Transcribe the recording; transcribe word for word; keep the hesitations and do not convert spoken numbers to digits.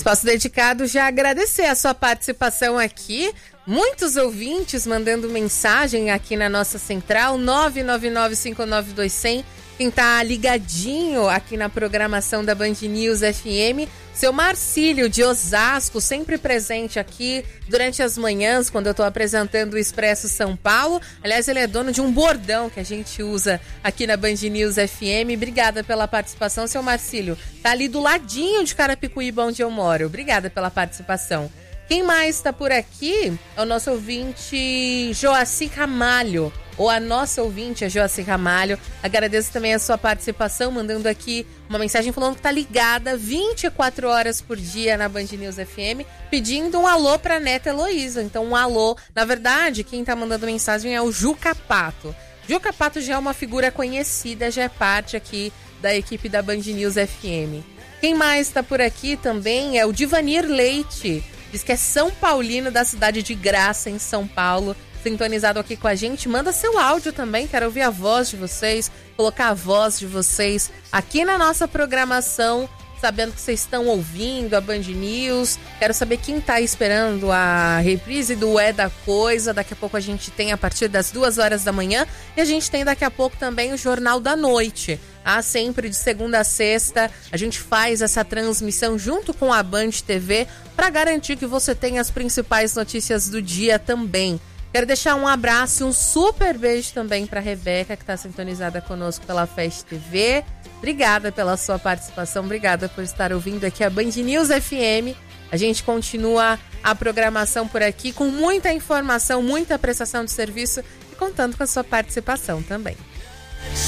Espaço dedicado já agradecer a sua participação aqui. Muitos ouvintes mandando mensagem aqui na nossa central, nove nove nove cinco nove dois zero zero. Quem tá ligadinho aqui na programação da Band News F M, seu Marcílio de Osasco, sempre presente aqui durante as manhãs, quando eu tô apresentando o Expresso São Paulo. Aliás, ele é dono de um bordão que a gente usa aqui na Band News F M. Obrigada pela participação, seu Marcílio. Tá ali do ladinho de Carapicuíba, onde eu moro. Obrigada pela participação. Quem mais tá por aqui é o nosso ouvinte Joaci Ramalho, ou a nossa ouvinte, a Joaci Ramalho. Agradeço também a sua participação, mandando aqui uma mensagem falando que tá ligada vinte e quatro horas por dia na Band News F M, pedindo um alô pra neta Heloísa. Então, um alô. Na verdade, quem tá mandando mensagem é o Juca Pato. Juca Pato já é uma figura conhecida, já é parte aqui da equipe da Band News F M. Quem mais tá por aqui também é o Divanir Leite. Diz que é São Paulino, da cidade de Graça, em São Paulo, sintonizado aqui com a gente. Manda seu áudio também, quero ouvir a voz de vocês, colocar a voz de vocês aqui na nossa programação, sabendo que vocês estão ouvindo a Band News. Quero saber quem tá esperando a reprise do É da Coisa. Daqui a pouco a gente tem a partir das duas horas da manhã, e a gente tem daqui a pouco também o Jornal da Noite. Ah, sempre de segunda a sexta, a gente faz essa transmissão junto com a Band T V para garantir que você tenha as principais notícias do dia também. Quero deixar um abraço e um super beijo também para a Rebeca, que está sintonizada conosco pela Fest T V. Obrigada pela sua participação, obrigada por estar ouvindo aqui a Band News F M. A gente continua a programação por aqui com muita informação, muita prestação de serviço e contando com a sua participação também.